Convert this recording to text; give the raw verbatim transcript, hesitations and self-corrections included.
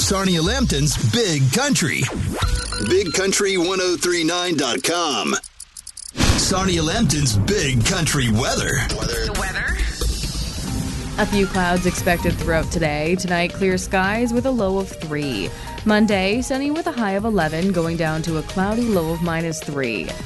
Sarnia Lambton's Big Country. big country ten thirty-nine dot com. Sarnia Lambton's Big Country weather. The weather? A few clouds expected throughout today. Tonight, clear skies with a low of three. Monday, sunny with a high of eleven, going down to a cloudy low of minus three.